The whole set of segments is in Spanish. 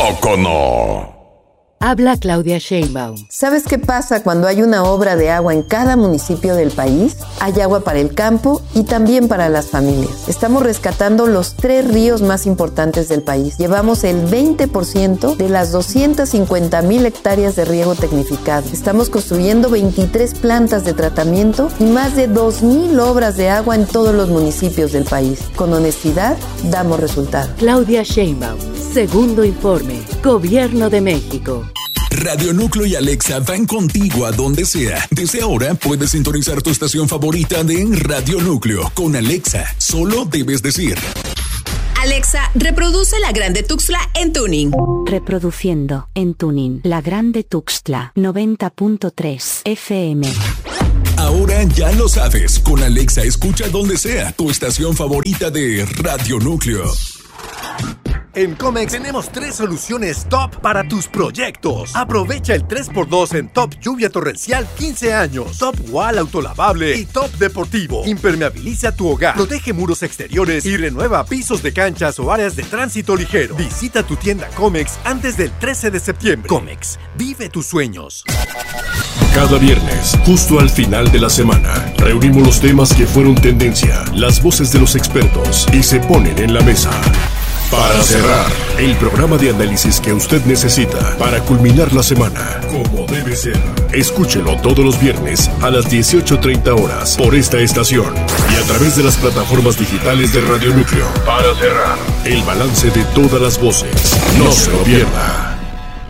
poco no? Habla Claudia Sheinbaum. ¿Sabes qué pasa cuando hay una obra de agua en cada municipio del país? Hay agua para el campo y también para las familias. Estamos rescatando los 3 ríos más importantes del país. Llevamos el 20% de las 250,000 hectáreas de riego tecnificado. Estamos construyendo 23 plantas de tratamiento y más de 2,000 obras de agua en todos los municipios del país. Con honestidad, damos resultados. Claudia Sheinbaum. Segundo informe. Gobierno de México. Radio Núcleo y Alexa van contigo a donde sea. Desde ahora puedes sintonizar tu estación favorita de Radio Núcleo. Con Alexa, solo debes decir: Alexa, reproduce La Grande Tuxtla en tuning. Reproduciendo en tuning La Grande Tuxtla 90.3 FM. Ahora ya lo sabes. Con Alexa escucha donde sea tu estación favorita de Radio Núcleo. En Comex tenemos 3 soluciones top para tus proyectos. Aprovecha el 3x2 en Top Lluvia Torrencial 15 años, Top Wall Autolavable y Top Deportivo. Impermeabiliza tu hogar, protege muros exteriores y renueva pisos de canchas o áreas de tránsito ligero. Visita tu tienda Comex antes del 13 de septiembre. Comex, vive tus sueños. Cada viernes, justo al final de la semana, reunimos los temas que fueron tendencia, las voces de los expertos y se ponen en la mesa. Para cerrar, el programa de análisis que usted necesita para culminar la semana, como debe ser. Escúchelo todos los viernes a las 18:30 horas por esta estación y a través de las plataformas digitales de Radio Núcleo. Para cerrar, el balance de todas las voces. No se lo pierda.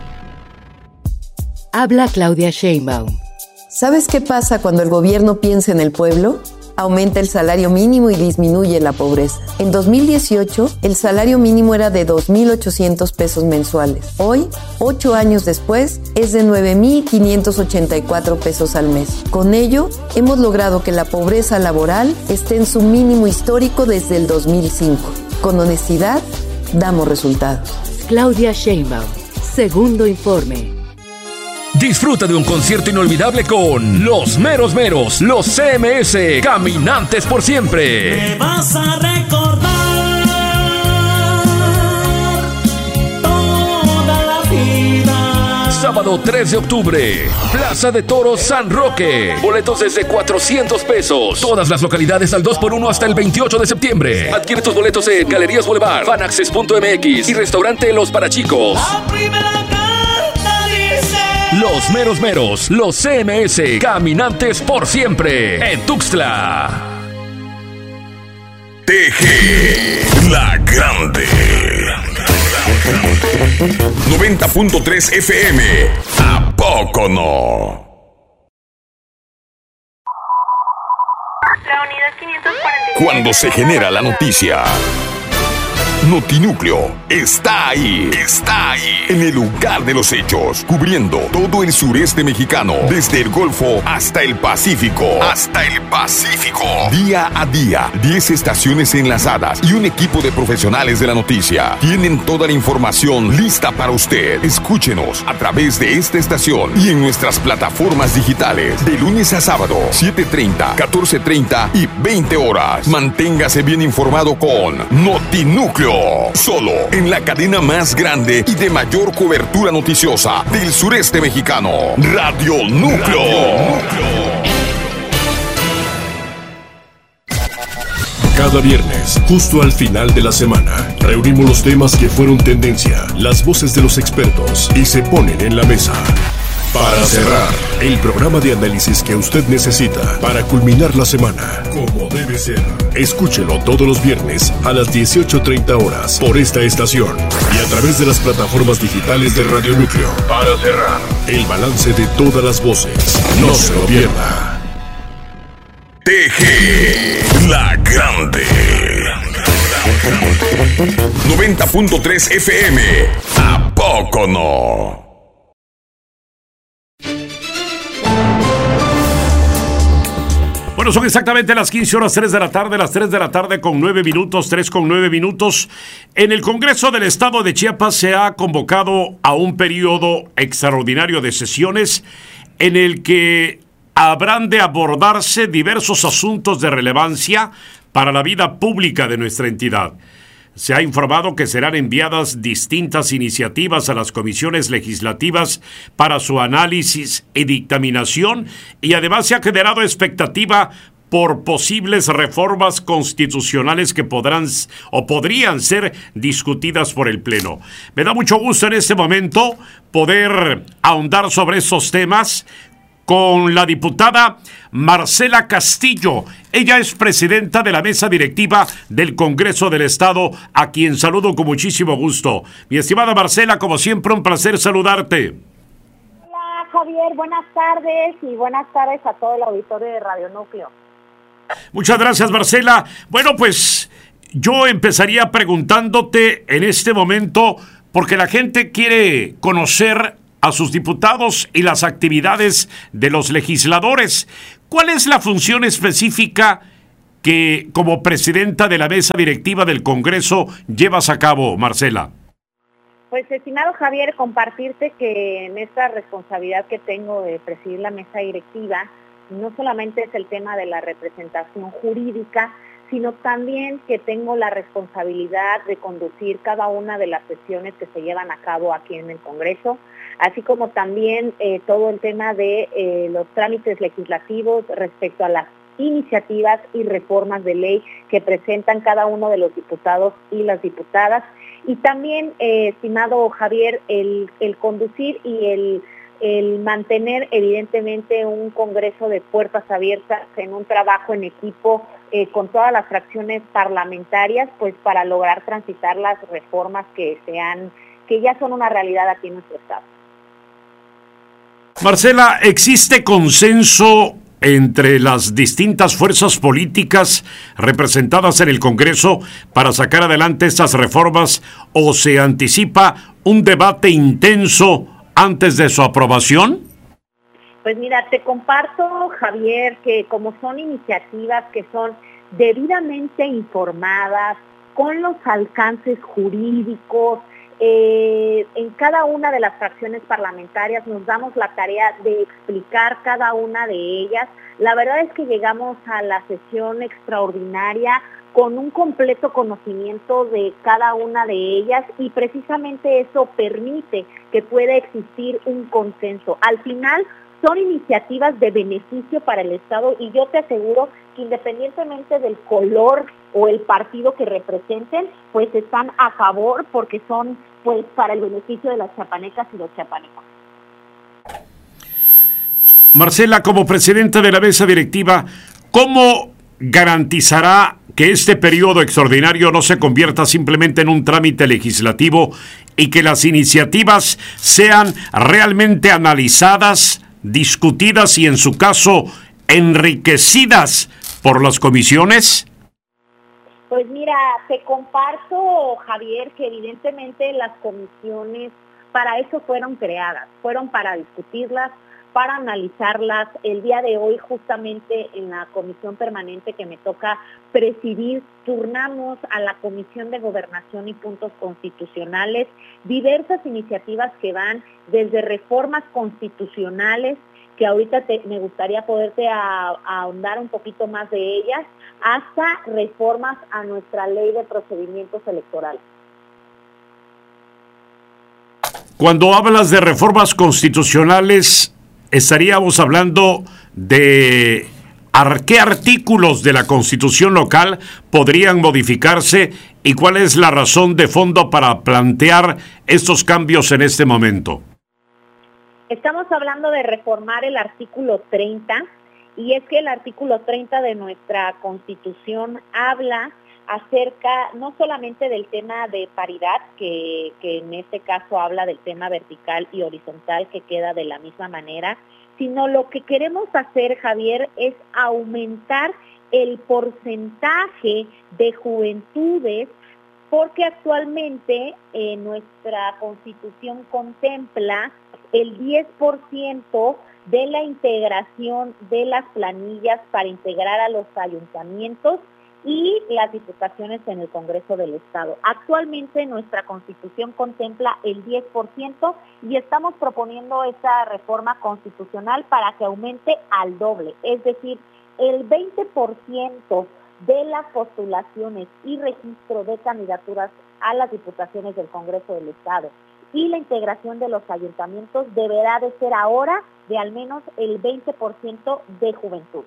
Habla Claudia Sheinbaum. ¿Sabes qué pasa cuando el gobierno piensa en el pueblo? Aumenta el salario mínimo y disminuye la pobreza. En 2018, el salario mínimo era de 2,800 pesos mensuales. Hoy, 8 años después, es de 9,584 pesos al mes. Con ello, hemos logrado que la pobreza laboral esté en su mínimo histórico desde el 2005. Con honestidad, damos resultados. Claudia Sheinbaum. Segundo informe. Disfruta de un concierto inolvidable con Los Meros Meros, los CMS, Caminantes por Siempre. Me vas a recordar toda la vida. Sábado 3 de octubre, Plaza de Toros San Roque. Boletos desde 400 pesos. Todas las localidades al 2x1 hasta el 28 de septiembre. Adquiere tus boletos en Galerías Boulevard, Fanaccess.mx y Restaurante Los Parachicos. La primera carta dice: Los Meros Meros, los CMS, Caminantes por Siempre, en Tuxtla. TG, La Grande. 90.3 FM. ¿A poco no? La unidad 545. Cuando se genera la noticia, Notinúcleo está ahí. Está ahí. En el lugar de los hechos. Cubriendo todo el sureste mexicano. Desde el Golfo hasta el Pacífico. Hasta el Pacífico. Día a día. 10 estaciones enlazadas y un equipo de profesionales de la noticia. Tienen toda la información lista para usted. Escúchenos a través de esta estación y en nuestras plataformas digitales. De lunes a sábado, 7:30, 14:30 y 20 horas. Manténgase bien informado con Notinúcleo. Solo en la cadena más grande y de mayor cobertura noticiosa del sureste mexicano. Radio Núcleo. Cada viernes, justo al final de la semana, reunimos los temas que fueron tendencia, las voces de los expertos y se ponen en la mesa. Para cerrar, el programa de análisis que usted necesita para culminar la semana, como debe ser. Escúchelo todos los viernes a las 18:30 horas por esta estación y a través de las plataformas digitales de Radio Núcleo. Para cerrar, el balance de todas las voces. No se lo pierda. TG, La Grande. 90.3 FM. ¿A poco no? Bueno, son exactamente las 15 horas, 3 de la tarde, las 3 de la tarde con 9 minutos, 3 con 9 minutos. En el Congreso del Estado de Chiapas se ha convocado a un periodo extraordinario de sesiones en el que habrán de abordarse diversos asuntos de relevancia para la vida pública de nuestra entidad. se ha informado que serán enviadas distintas iniciativas a las comisiones legislativas para su análisis y dictaminación, y además se ha generado expectativa por posibles reformas constitucionales que podrían ser discutidas por el Pleno. Me da mucho gusto en este momento poder ahondar sobre estos temas con la diputada Marcela Castillo. Ella es presidenta de la mesa directiva del Congreso del Estado, a quien saludo con muchísimo gusto. Mi estimada Marcela, como siempre, un placer saludarte. Hola, Javier, buenas tardes y buenas tardes a todo el auditorio de Radio Núcleo. Muchas gracias, Marcela. Bueno, pues yo empezaría preguntándote en este momento, porque la gente quiere conocer a sus diputados y las actividades de los legisladores. ¿Cuál es la función específica que como presidenta de la mesa directiva del Congreso llevas a cabo, Marcela? Pues, estimado Javier, compartirte que en esta responsabilidad que tengo de presidir la mesa directiva, no solamente es el tema de la representación jurídica, sino también que tengo la responsabilidad de conducir cada una de las sesiones que se llevan a cabo aquí en el Congreso, así como también todo el tema de los trámites legislativos respecto a las iniciativas y reformas de ley que presentan cada uno de los diputados y las diputadas. Y también, estimado Javier, el conducir y el mantener evidentemente un Congreso de puertas abiertas en un trabajo en equipo con todas las fracciones parlamentarias, pues para lograr transitar las reformas que ya son una realidad aquí en nuestro estado. Marcela, ¿existe consenso entre las distintas fuerzas políticas representadas en el Congreso para sacar adelante estas reformas, o se anticipa un debate intenso antes de su aprobación? Pues mira, te comparto, Javier, que como son iniciativas que son debidamente informadas, con los alcances jurídicos, en cada una de las fracciones parlamentarias nos damos la tarea de explicar cada una de ellas. La verdad es que llegamos a la sesión extraordinaria con un completo conocimiento de cada una de ellas, y precisamente eso permite que pueda existir un consenso. Al final son iniciativas de beneficio para el Estado, y yo te aseguro que independientemente del color o el partido que representen, pues están a favor, porque son pues para el beneficio de las chiapanecas y los chiapanecos. Marcela, como presidenta de la mesa directiva, ¿cómo garantizará que este periodo extraordinario no se convierta simplemente en un trámite legislativo y que las iniciativas sean realmente analizadas, discutidas y, en su caso, enriquecidas por las comisiones? Pues mira, te comparto, Javier, que evidentemente las comisiones para eso fueron creadas, fueron para discutirlas, para analizarlas. El día de hoy, justamente en la comisión permanente que me toca presidir, turnamos a la Comisión de Gobernación y Puntos Constitucionales diversas iniciativas que van desde reformas constitucionales, que ahorita me gustaría poderte ahondar un poquito más de ellas, hasta reformas a nuestra ley de procedimientos electorales. Cuando hablas de reformas constitucionales, estaríamos hablando de qué artículos de la Constitución local podrían modificarse y cuál es la razón de fondo para plantear estos cambios en este momento. Estamos hablando de reformar el artículo 30, y es que el artículo 30 de nuestra Constitución habla acerca no solamente del tema de paridad, que en este caso habla del tema vertical y horizontal, que queda de la misma manera, sino lo que queremos hacer, Javier, es aumentar el porcentaje de juventudes, porque actualmente nuestra Constitución contempla el 10% de la integración de las planillas para integrar a los ayuntamientos y las diputaciones en el Congreso del Estado. Actualmente nuestra Constitución contempla el 10% y estamos proponiendo esta reforma constitucional para que aumente al doble, es decir, el 20% de las postulaciones y registro de candidaturas a las diputaciones del Congreso del Estado y la integración de los ayuntamientos deberá de ser ahora de al menos el 20% de juventud.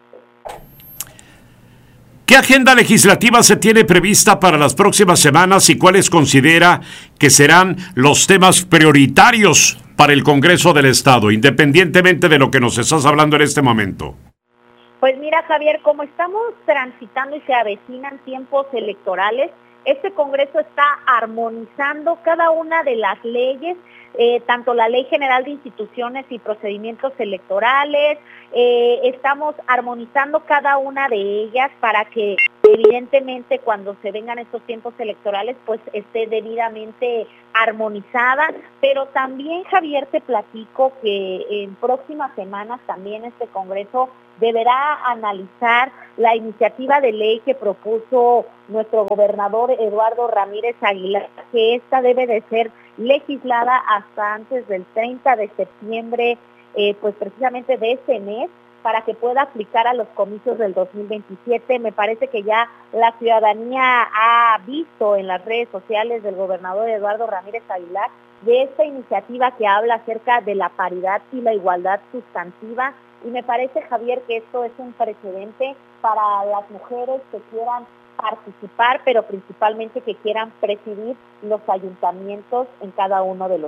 ¿Qué agenda legislativa se tiene prevista para las próximas semanas y cuáles considera que serán los temas prioritarios para el Congreso del Estado, independientemente de lo que nos estás hablando en este momento? Pues mira, Javier, como estamos transitando y se avecinan tiempos electorales, este Congreso está armonizando cada una de las leyes, tanto la Ley General de Instituciones y Procedimientos Electorales, estamos armonizando cada una de ellas para que evidentemente cuando se vengan estos tiempos electorales pues esté debidamente armonizada, pero también, Javier, te platico que en próximas semanas también este Congreso deberá analizar la iniciativa de ley que propuso nuestro gobernador Eduardo Ramírez Aguilar, que esta debe de ser legislada hasta antes del 30 de septiembre, pues precisamente de este mes, para que pueda aplicar a los comicios del 2027. Me parece que ya la ciudadanía ha visto en las redes sociales del gobernador Eduardo Ramírez Aguilar de esta iniciativa que habla acerca de la paridad y la igualdad sustantiva, y me parece, Javier, que esto es un precedente para las mujeres que quieran participar, pero principalmente que quieran presidir los ayuntamientos en cada uno de los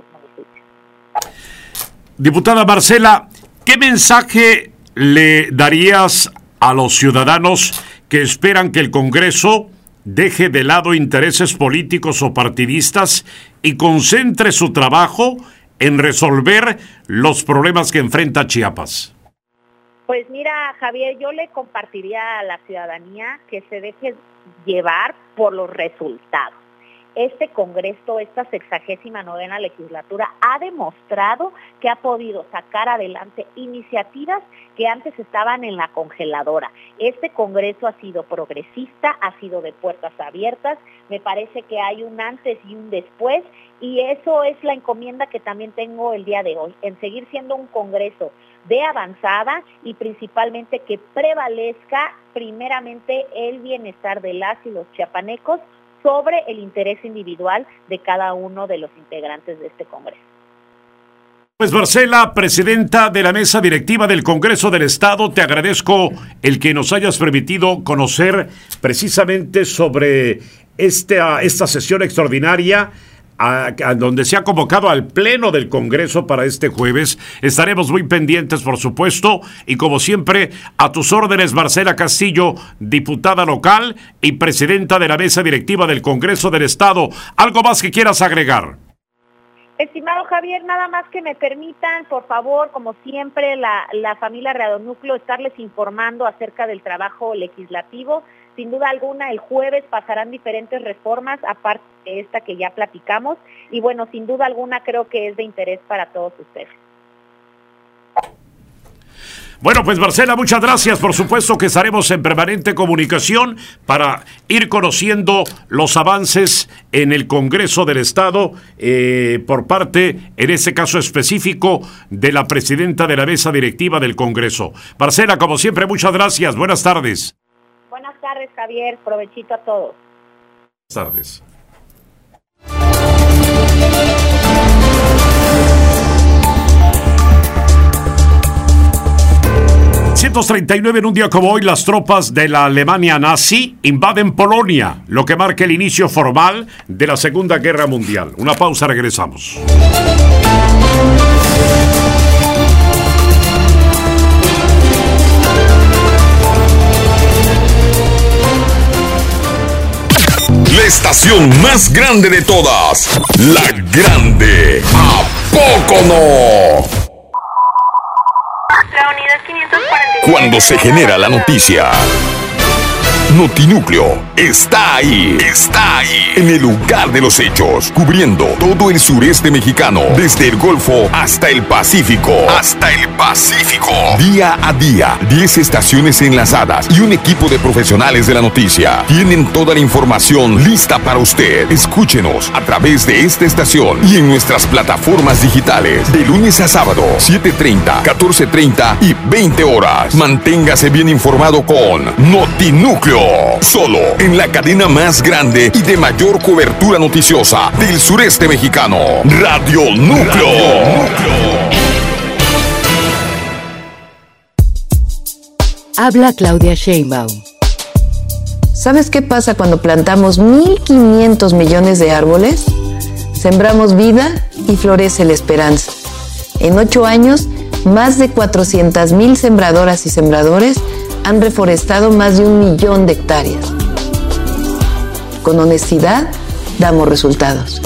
municipios. Diputada Marcela, ¿qué mensaje le darías a los ciudadanos que esperan que el Congreso deje de lado intereses políticos o partidistas y concentre su trabajo en resolver los problemas que enfrenta Chiapas? Pues mira, Javier, yo le compartiría a la ciudadanía que se deje llevar por los resultados. Este Congreso, esta 69ª legislatura, ha demostrado que ha podido sacar adelante iniciativas que antes estaban en la congeladora. Este Congreso ha sido progresista, ha sido de puertas abiertas, me parece que hay un antes y un después, y eso es la encomienda que también tengo el día de hoy, en seguir siendo un Congreso de avanzada y principalmente que prevalezca primeramente el bienestar de las y los chiapanecos sobre el interés individual de cada uno de los integrantes de este Congreso. Pues Marcela, presidenta de la mesa directiva del Congreso del Estado, te agradezco el que nos hayas permitido conocer precisamente sobre esta sesión extraordinaria a donde se ha convocado al Pleno del Congreso para este jueves. Estaremos muy pendientes, por supuesto, y como siempre, a tus órdenes, Marcela Castillo, diputada local y presidenta de la mesa directiva del Congreso del Estado. ¿Algo más que quieras agregar? Estimado Javier, nada más que me permitan, por favor, como siempre, la familia Radionúcleo, estarles informando acerca del trabajo legislativo. Sin duda alguna, el jueves pasarán diferentes reformas, aparte de esta que ya platicamos, y bueno, sin duda alguna creo que es de interés para todos ustedes. Bueno, pues Marcela, muchas gracias. Por supuesto que estaremos en permanente comunicación para ir conociendo los avances en el Congreso del Estado por parte, en este caso específico, de la presidenta de la mesa directiva del Congreso. Marcela, como siempre, muchas gracias. Buenas tardes. Buenas tardes, Javier. Provechito a todos. Buenas tardes. En un día como hoy, las tropas de la Alemania nazi invaden Polonia, lo que marca el inicio formal de la Segunda Guerra Mundial. Una pausa, regresamos. La estación más grande de todas, La Grande. ¿A poco no? La unidad 545. Cuando se genera la noticia, Notinúcleo está ahí. Está ahí. En el lugar de los hechos. Cubriendo todo el sureste mexicano. Desde el Golfo hasta el Pacífico. Hasta el Pacífico. Día a día. 10 estaciones enlazadas. Y un equipo de profesionales de la noticia. Tienen toda la información lista para usted. Escúchenos a través de esta estación. Y en nuestras plataformas digitales. De lunes a sábado. 7:30, 14:30 y 20 horas. Manténgase bien informado con Notinúcleo. Solo en la cadena más grande y de mayor cobertura noticiosa del sureste mexicano. Radio Núcleo. Habla Claudia Sheinbaum. ¿Sabes qué pasa cuando plantamos 1.500 millones de árboles? Sembramos vida y florece la esperanza. En 8 años, más de 400,000 sembradoras y sembradores han reforestado más de 1 millón de hectáreas. Con honestidad, damos resultados.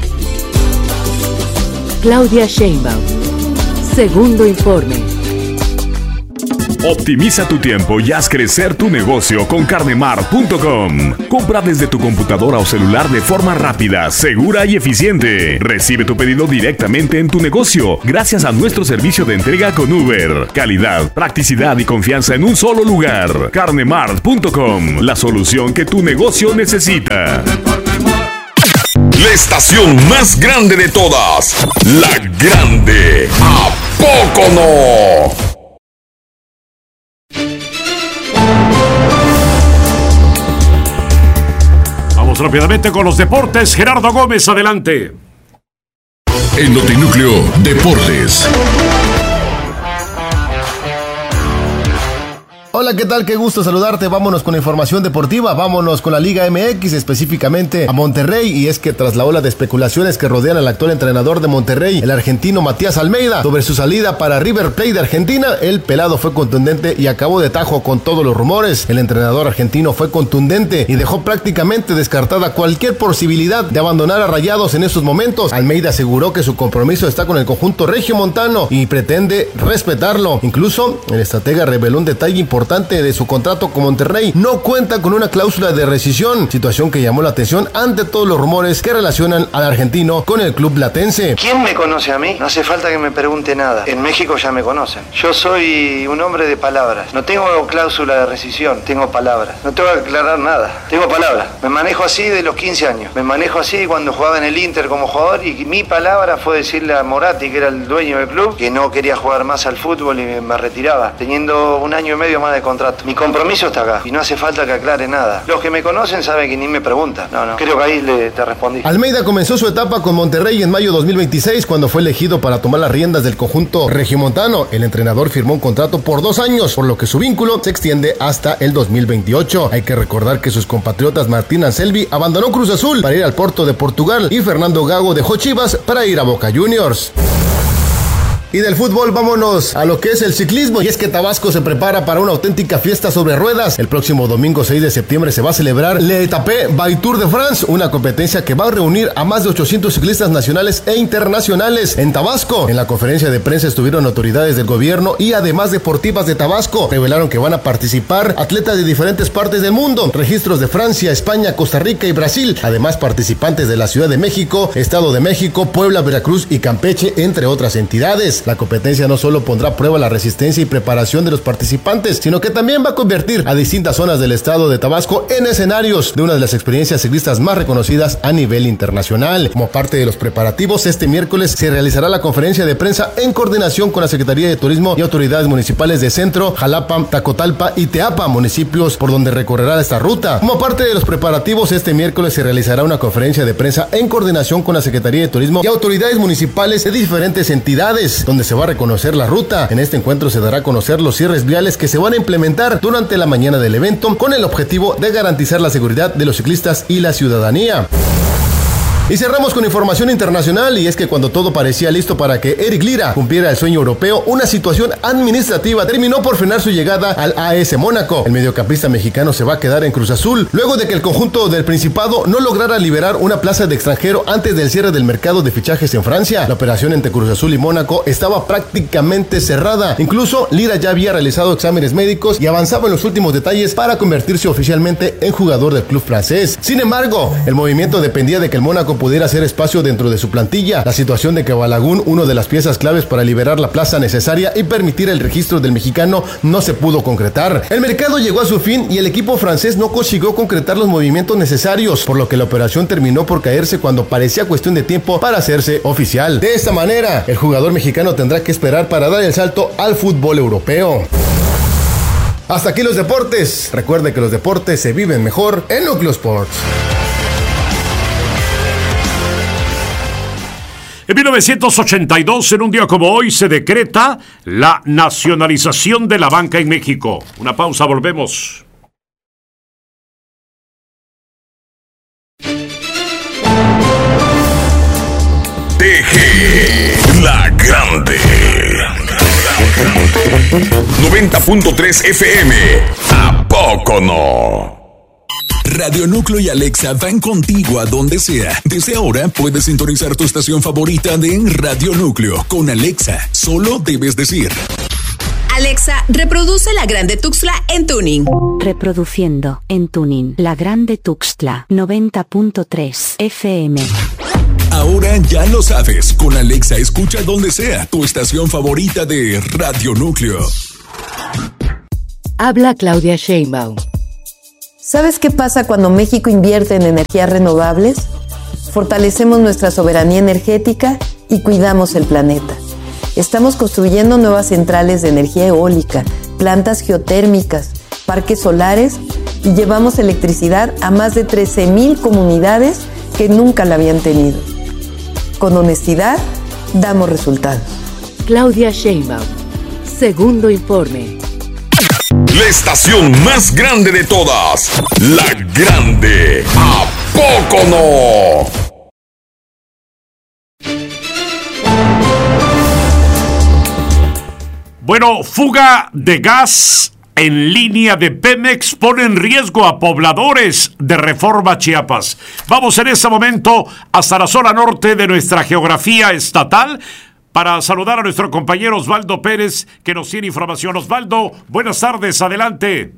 Claudia Sheinbaum. Segundo informe. Optimiza tu tiempo y haz crecer tu negocio con carnemart.com. Compra desde tu computadora o celular de forma rápida, segura y eficiente. Recibe tu pedido directamente en tu negocio gracias a nuestro servicio de entrega con Uber. Calidad, practicidad y confianza en un solo lugar. Carnemart.com, la solución que tu negocio necesita. La estación más grande de todas. La Grande. ¿A poco no? Vamos rápidamente con los deportes. Gerardo Gómez, adelante. En Notinúcleo Deportes. Hola, ¿qué tal? Qué gusto saludarte. Vámonos con la información deportiva, vámonos con la Liga MX, específicamente a Monterrey, y es que tras la ola de especulaciones que rodean al actual entrenador de Monterrey, el argentino Matías Almeida, sobre su salida para River Plate de Argentina, el pelado fue contundente y acabó de tajo con todos los rumores. El entrenador argentino fue contundente y dejó prácticamente descartada cualquier posibilidad de abandonar a Rayados en esos momentos. Almeida aseguró que su compromiso está con el conjunto regiomontano y pretende respetarlo. Incluso, el estratega reveló un detalle importante de su contrato con Monterrey: no cuenta con una cláusula de rescisión, situación que llamó la atención ante todos los rumores que relacionan al argentino con el club platense. ¿Quién me conoce a mí? No hace falta que me pregunte nada. En México ya me conocen. Yo soy un hombre de palabras. No tengo cláusula de rescisión, tengo palabras. No tengo que aclarar nada. Tengo palabras. Me manejo así de los 15 años. Me manejo así cuando jugaba en el Inter como jugador, y mi palabra fue decirle a Moratti, que era el dueño del club, que no quería jugar más al fútbol y me retiraba, teniendo 1 año y medio más de contrato. Mi compromiso está acá y no hace falta que aclare nada. Los que me conocen saben que ni me preguntan. No, creo que ahí te respondí. Almeida comenzó su etapa con Monterrey en mayo de 2026, cuando fue elegido para tomar las riendas del conjunto regiomontano. El entrenador firmó un contrato por 2 años, por lo que su vínculo se extiende hasta el 2028. Hay que recordar que sus compatriotas Martín Anselmi abandonó Cruz Azul para ir al Porto de Portugal y Fernando Gago dejó Chivas para ir a Boca Juniors. Y del fútbol vámonos a lo que es el ciclismo, y es que Tabasco se prepara para una auténtica fiesta sobre ruedas. El próximo domingo 6 de septiembre se va a celebrar Le Étape by Tour de France, una competencia que va a reunir a más de 800 ciclistas nacionales e internacionales en Tabasco. En la conferencia de prensa estuvieron autoridades del gobierno y además deportivas de Tabasco. Revelaron que van a participar atletas de diferentes partes del mundo, registros de Francia, España, Costa Rica y Brasil, además participantes de la Ciudad de México, Estado de México, Puebla, Veracruz y Campeche, entre otras entidades. La competencia no solo pondrá a prueba la resistencia y preparación de los participantes, sino que también va a convertir a distintas zonas del estado de Tabasco en escenarios de una de las experiencias ciclistas más reconocidas a nivel internacional. Como parte de los preparativos, este miércoles se realizará la conferencia de prensa en coordinación con la Secretaría de Turismo y autoridades municipales de Centro, Jalapa, Tacotalpa y Teapa, municipios por donde recorrerá esta ruta. Como parte de los preparativos, este miércoles se realizará una conferencia de prensa en coordinación con la Secretaría de Turismo y autoridades municipales de diferentes entidades, donde se va a reconocer la ruta. En este encuentro se dará a conocer los cierres viales que se van a implementar durante la mañana del evento, con el objetivo de garantizar la seguridad de los ciclistas y la ciudadanía. Y cerramos con información internacional, y es que cuando todo parecía listo para que Eric Lira cumpliera el sueño europeo, una situación administrativa terminó por frenar su llegada al AS Mónaco. El mediocampista mexicano se va a quedar en Cruz Azul, luego de que el conjunto del Principado no lograra liberar una plaza de extranjero antes del cierre del mercado de fichajes en Francia. La operación entre Cruz Azul y Mónaco estaba prácticamente cerrada. Incluso Lira ya había realizado exámenes médicos y avanzaba en los últimos detalles para convertirse oficialmente en jugador del club francés. Sin embargo, el movimiento dependía de que el Mónaco pudiera hacer espacio dentro de su plantilla. La situación de que Balagun, una de las piezas claves para liberar la plaza necesaria y permitir el registro del mexicano, no se pudo concretar. El mercado llegó a su fin y el equipo francés no consiguió concretar los movimientos necesarios, por lo que la operación terminó por caerse cuando parecía cuestión de tiempo para hacerse oficial. De esta manera, el jugador mexicano tendrá que esperar para dar el salto al fútbol europeo. Hasta aquí los deportes. Recuerde que los deportes se viven mejor en Núcleo Sports. En 1982, en un día como hoy, se decreta la nacionalización de la banca en México. Una pausa, volvemos. TG, la grande. 90.3 FM. ¿A poco no? Radio Núcleo y Alexa van contigo a donde sea. Desde ahora puedes sintonizar tu estación favorita de Radio Núcleo con Alexa. Solo debes decir: Alexa, reproduce La Grande Tuxtla en tuning. Reproduciendo en tuning La Grande Tuxtla 90.3 FM. Ahora ya lo sabes, con Alexa escucha donde sea tu estación favorita de Radio Núcleo. Habla Claudia Sheinbaum. ¿Sabes qué pasa cuando México invierte en energías renovables? Fortalecemos nuestra soberanía energética y cuidamos el planeta. Estamos construyendo nuevas centrales de energía eólica, plantas geotérmicas, parques solares y llevamos electricidad a más de 13,000 comunidades que nunca la habían tenido. Con honestidad, damos resultados. Claudia Sheinbaum. Segundo informe. La estación más grande de todas. La Grande. ¿A poco no? Bueno, fuga de gas en línea de Pemex pone en riesgo a pobladores de Reforma Chiapas. Vamos en este momento hasta la zona norte de nuestra geografía estatal para saludar a nuestro compañero Osvaldo Pérez, que nos tiene información. Osvaldo, buenas tardes, adelante.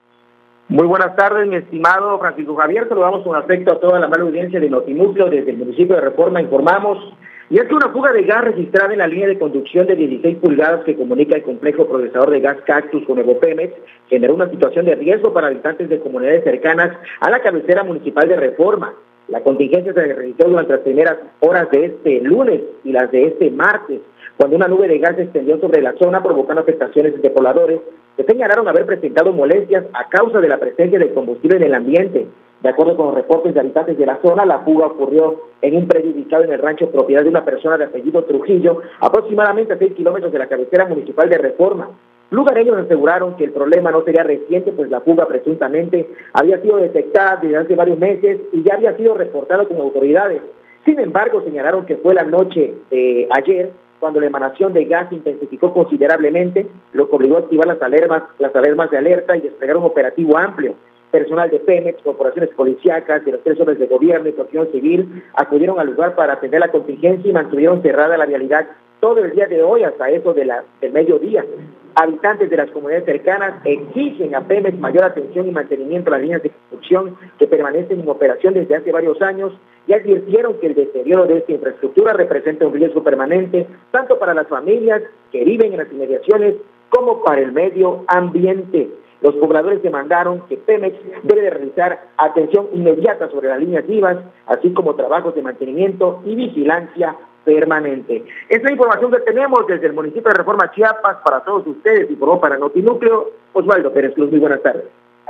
Muy buenas tardes, mi estimado Francisco Javier. Saludamos con afecto a toda la mala audiencia de Notinúcleo. Desde el municipio de Reforma informamos, y es que una fuga de gas registrada en la línea de conducción de 16 pulgadas que comunica el complejo procesador de gas Cactus con Nuevo Pemex generó una situación de riesgo para habitantes de comunidades cercanas a la cabecera municipal de Reforma. La contingencia se registró durante las primeras horas de este lunes y las de este martes, cuando una nube de gas se extendió sobre la zona, provocando afectaciones de pobladores que señalaron haber presentado molestias a causa de la presencia de combustible en el ambiente. De acuerdo con los reportes de habitantes de la zona, la fuga ocurrió en un predio ubicado en el rancho propiedad de una persona de apellido Trujillo, aproximadamente a 6 kilómetros de la cabecera municipal de Reforma. Lugareños aseguraron que el problema no sería reciente, pues la fuga presuntamente había sido detectada desde hace varios meses y ya había sido reportada con autoridades. Sin embargo, señalaron que fue la noche de ayer cuando la emanación de gas se intensificó considerablemente, lo que obligó a activar las alarmas de alerta y desplegar un operativo amplio. Personal de Pemex, corporaciones policíacas, de los 3 órdenes de gobierno y protección civil acudieron al lugar para atender la contingencia y mantuvieron cerrada la vialidad todo el día de hoy hasta eso del mediodía. Habitantes de las comunidades cercanas exigen a Pemex mayor atención y mantenimiento a las líneas de construcción que permanecen en operación desde hace varios años y advirtieron que el deterioro de esta infraestructura representa un riesgo permanente tanto para las familias que viven en las inmediaciones como para el medio ambiente. Los pobladores demandaron que Pemex debe de realizar atención inmediata sobre las líneas vivas, así como trabajos de mantenimiento y vigilancia permanente. Esta es la información que tenemos desde el municipio de Reforma Chiapas para todos ustedes y por para Notinúcleo. Osvaldo Pérez Cruz, muy buenas tardes.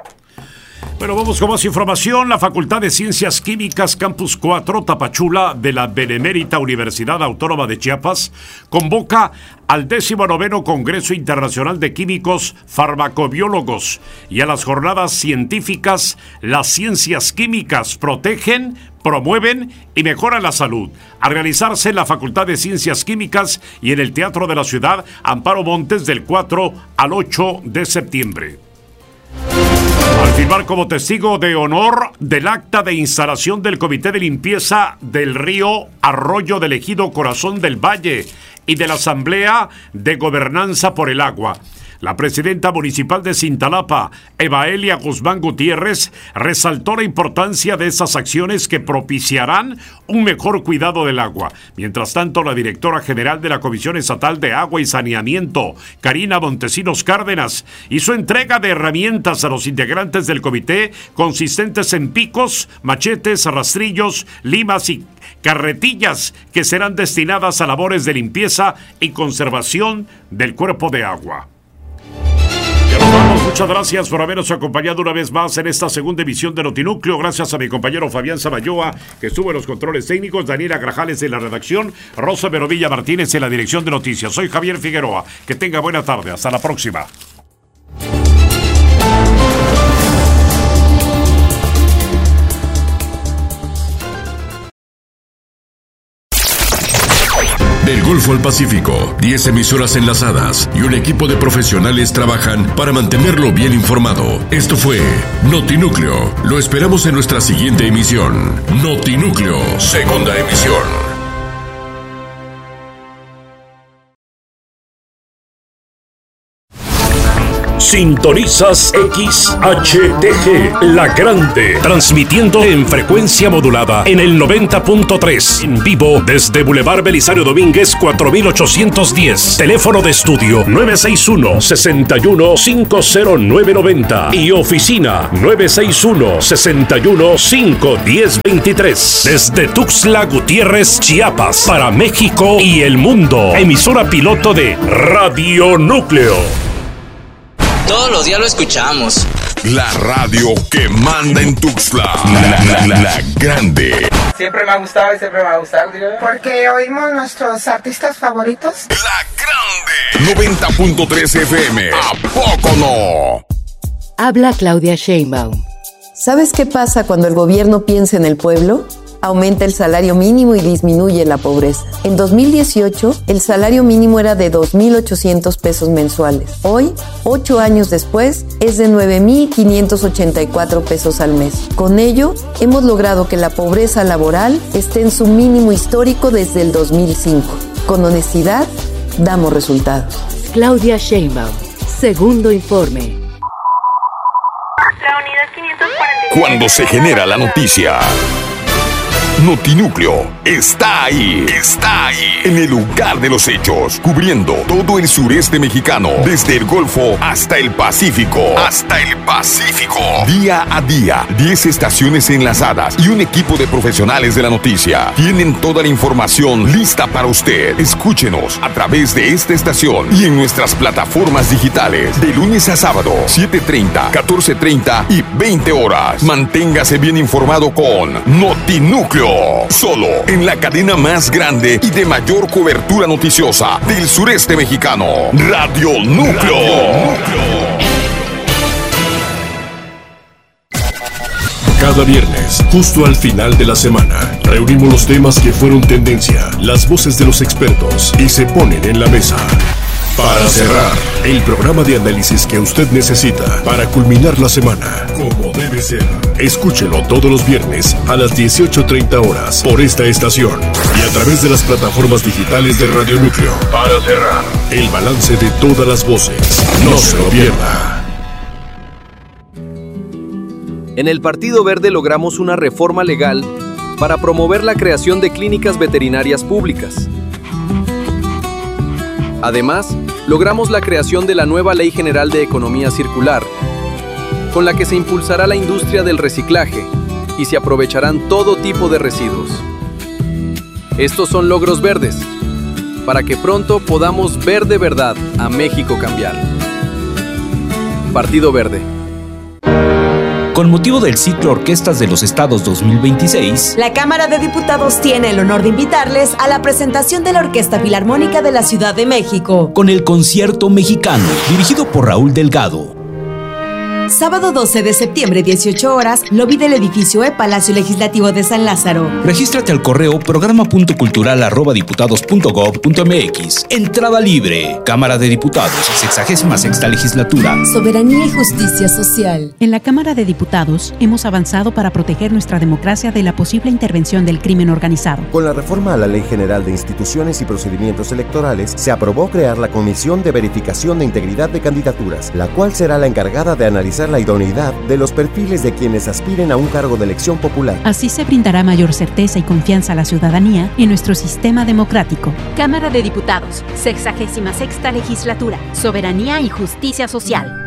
Bueno, vamos con más información. La Facultad de Ciencias Químicas Campus 4 Tapachula de la Benemérita Universidad Autónoma de Chiapas convoca al 19º Congreso Internacional de Químicos Farmacobiólogos y a las jornadas científicas Las Ciencias Químicas protegen, promueven y mejoran la salud, a realizarse en la Facultad de Ciencias Químicas y en el Teatro de la Ciudad Amparo Montes del 4 al 8 de septiembre. Al firmar como testigo de honor del acta de instalación del Comité de Limpieza del Río Arroyo del Ejido Corazón del Valle y de la Asamblea de Gobernanza por el Agua, la presidenta municipal de Cintalapa, Evaelia Guzmán Gutiérrez, resaltó la importancia de esas acciones que propiciarán un mejor cuidado del agua. Mientras tanto, la directora general de la Comisión Estatal de Agua y Saneamiento, Karina Montesinos Cárdenas, hizo entrega de herramientas a los integrantes del comité consistentes en picos, machetes, rastrillos, limas y carretillas que serán destinadas a labores de limpieza y conservación del cuerpo de agua. Ya nos vamos Muchas gracias por habernos acompañado una vez más en esta segunda emisión de Notinúcleo. Gracias a mi compañero Fabián Samayoa, que estuvo en los controles técnicos, Daniela Grajales en la redacción, Rosa Verovilla Martínez en la dirección de noticias. Soy Javier Figueroa. Que tenga buena tarde. Hasta la próxima. Del Golfo al Pacífico, 10 emisoras enlazadas y un equipo de profesionales trabajan para mantenerlo bien informado. Esto fue Notinúcleo. Lo esperamos en nuestra siguiente emisión. Notinúcleo, segunda emisión. Sintonizas XHTG, La Grande, transmitiendo en frecuencia modulada en el 90.3, en vivo desde Boulevard Belisario Domínguez 4810, teléfono de estudio 961-61-50990 y oficina 961-61-51023, desde Tuxtla Gutiérrez, Chiapas, para México y el mundo, emisora piloto de Radio Núcleo. Todos los días lo escuchamos. La radio que manda en Tuxtla. La Grande. Siempre me ha gustado y siempre me va a gustar, digo. Porque oímos nuestros artistas favoritos. La Grande. 90.3 FM. ¿A poco no? Habla Claudia Sheinbaum. ¿Sabes qué pasa cuando el gobierno piensa en el pueblo? Aumenta el salario mínimo y disminuye la pobreza. En 2018, el salario mínimo era de 2,800 pesos mensuales. Hoy, 8 años después, es de 9,584 pesos al mes. Con ello, hemos logrado que la pobreza laboral esté en su mínimo histórico desde el 2005. Con honestidad, damos resultados. Claudia Sheinbaum, segundo informe. La unidad 545. Cuando se genera la noticia, Notinúcleo está ahí, en el lugar de los hechos, cubriendo todo el sureste mexicano, desde el Golfo hasta el Pacífico, Día a día, 10 estaciones enlazadas y un equipo de profesionales de la noticia. Tienen toda la información lista para usted. Escúchenos a través de esta estación y en nuestras plataformas digitales, de lunes a sábado, 7:30, 14:30 y 20 horas. Manténgase bien informado con Notinúcleo. Solo en la cadena más grande y de mayor cobertura noticiosa del sureste mexicano, Radio Núcleo. Cada viernes, justo al final de la semana, reunimos los temas que fueron tendencia, las voces de los expertos y se ponen en la mesa. Para cerrar, el programa de análisis que usted necesita para culminar la semana, como debe ser. Escúchelo todos los viernes a las 18:30 horas por esta estación y a través de las plataformas digitales de Radio Núcleo. Para cerrar, el balance de todas las voces. No se lo pierda. En el Partido Verde logramos una reforma legal para promover la creación de clínicas veterinarias públicas. Además, logramos la creación de la nueva Ley General de Economía Circular, con la que se impulsará la industria del reciclaje y se aprovecharán todo tipo de residuos. Estos son logros verdes, para que pronto podamos ver de verdad a México cambiar. Partido Verde. Con motivo del ciclo Orquestas de los Estados 2026, la Cámara de Diputados tiene el honor de invitarles a la presentación de la Orquesta Filarmónica de la Ciudad de México, con el Concierto Mexicano, dirigido por Raúl Delgado. Sábado 12 de septiembre, 18 horas, lobby del edificio Palacio Legislativo de San Lázaro. Regístrate al correo programa.cultural@diputados.gov.mx. Entrada libre. Cámara de Diputados, 66ª legislatura. Soberanía y justicia social. En la Cámara de Diputados hemos avanzado para proteger nuestra democracia de la posible intervención del crimen organizado. Con la reforma a la Ley General de Instituciones y Procedimientos Electorales, se aprobó crear la Comisión de Verificación de Integridad de Candidaturas, la cual será la encargada de analizar la idoneidad de los perfiles de quienes aspiren a un cargo de elección popular. Así se brindará mayor certeza y confianza a la ciudadanía en nuestro sistema democrático. Cámara de Diputados, 66ª legislatura, Soberanía y Justicia Social.